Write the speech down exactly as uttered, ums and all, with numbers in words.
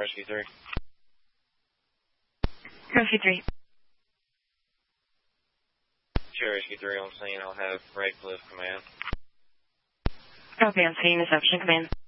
Rescue three. Rescue three. Sure, Rescue three on scene. I'll have Redcliffe command. Copy on scene. Reception command.